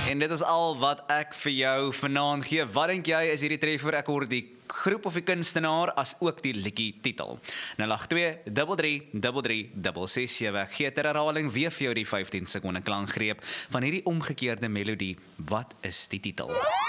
En dit is al wat ek vir jou vanaand gee. Wat dink jy is hierdie treffer? Ek hoor die groep of die kunstenaar as ook die liedjie titel. 082-33-367. Ek gee ter herhaling weer vir jou die 15 sekonde klankgreep van hierdie omgekeerde melodie. Wat is die titel?